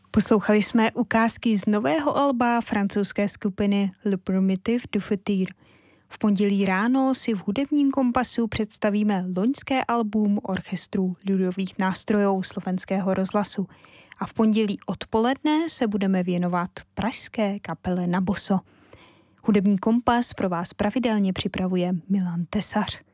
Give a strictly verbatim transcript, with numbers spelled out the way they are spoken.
Poslouchali jsme ukázky z nového alba francouzské skupiny Le Primitif du Futur. V pondělí ráno si v hudebním kompasu představíme loňské album orchestru ľudových nástrojů Slovenského rozhlasu. A v pondělí odpoledne se budeme věnovat pražské kapele Na boso. Hudební kompas pro vás pravidelně připravuje Milan Tesař.